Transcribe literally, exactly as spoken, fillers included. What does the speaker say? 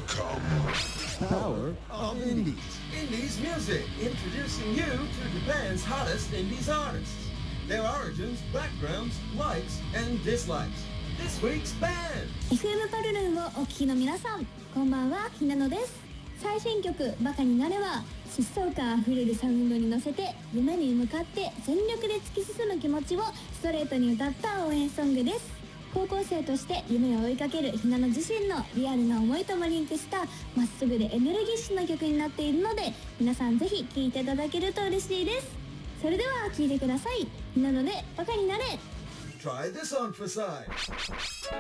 Power of Indies. Indies music, introducing you to Japan's hottest Indies artists. Their origins, backgrounds, likes, and dislikes. This week's band. エフエム パルルンをお聞きの皆さん、こんばんは、ひなのです。最新曲「バカになれ」は疾走感あふれるサウンドに乗せて夢に向かって全力で突き進む気持ちをストレートに歌った応援ソングです。高校生として夢を追いかけるひなの自身のリアルな思いともリンクしたまっすぐでエネルギッシュな曲になっているので、皆さんぜひ聴いていただけると嬉しいです。それでは聴いてください。ひなのでバカになれ。 Try this on for size.